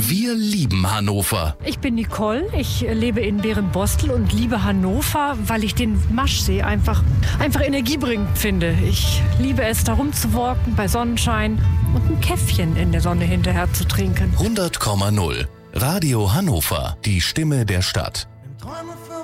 Wir lieben Hannover. Ich bin Nicole, ich lebe in Berenbostel und liebe Hannover, weil ich den Maschsee einfach energiebringend finde. Ich liebe es, da rumzuwalken bei Sonnenschein und ein Käffchen in der Sonne hinterher zu trinken. 100,0 Radio Hannover, die Stimme der Stadt.